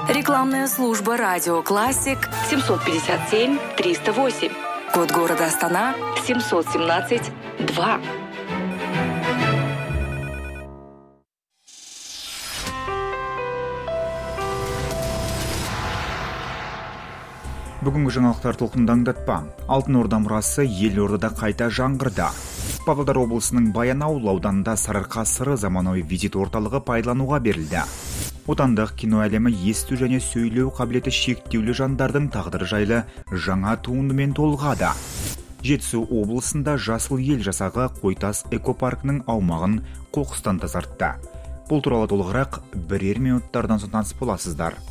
Рекламная служба «Радио Классик» 757-308. Код города Астана 717-2. Бүгінгі жаңалықтар толқындаңдатпа. Алтын Орда мұрасы Елордада қайта жаңғырды. Павлодар облысының Баянауыл ауданында Сарыарқа сыры заманауи визит орталығы пайдалануға берілді. Отандық кино әлемі есту және сөйлеу қабілеті шектеулі жандардың тағдыры жайлы жаңа туындымен толғады. Жетісу облысында Жасыл ел жасағы Қойтас экопаркінің аумағын қоқыстан тазартты. Бұл туралы толығырақ бірер минуттардан соң таныс боласыздар.